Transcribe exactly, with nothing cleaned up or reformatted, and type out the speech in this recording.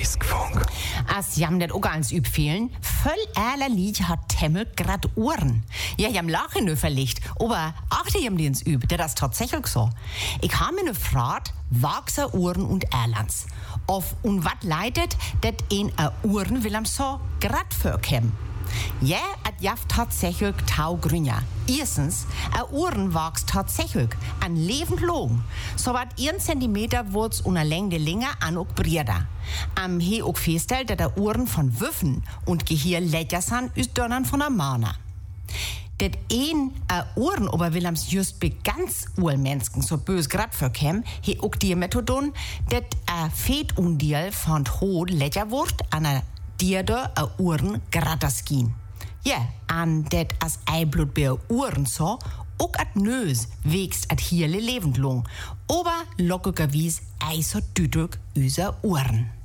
Frieskfunk. Als jam net auch ans Üb fehlen, voll aller Lied hat Temmel grad Ohren. Ja, jam lachen nur verlegt, aber achte jam ins Üb, der das tatsächlich so. Ich habe mir ne Frage, wachser Ohren und Erlands. Auf und wat leidet, dat een a Ohren will am so grad vorkäm. Ja, et jaft tatsächlich taugrünja. Erstens, a Ohren wächst tatsächlich an lebend lang. So wat ein Zentimeter wurz una Länge länger an ook brieder. Am he ook feststellt, dat a Ohren von Wüffen und Gehir lätter san üs Donnern von a Mana. Dat een a Ohren ober Willems just be ganz urmensken so bös grad verkäm, he ook die Methodon, dat a Fet undiel von ho lätter wurt an a Dierde a Uhren gratterskin. Ja, an det as Eiblut bei Uhren so, ook at Nös wächst at hierle lebend long, aber lockigerwies eiser düdrück üser Uhren.